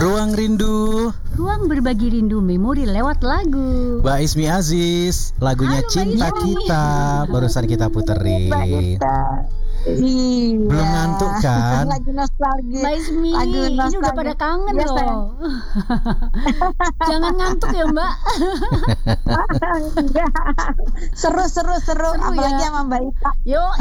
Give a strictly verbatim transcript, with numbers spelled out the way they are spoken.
Ruang Rindu. Ruang berbagi rindu memori lewat lagu. Mbak Ismi Aziz, lagunya Halo, Mbak Cinta Ismi. Kita barusan kita puterin. Iya. Belum ngantuk kan? Lagu nostalgia. Mbak Ismi, Lagu ini udah nostalgia. pada kangen Iya, loh. sayang. Jangan ngantuk ya Mbak. Enggak. Seru seru seru, Seru apalagi ya. sama Mbak Ita. Yuk.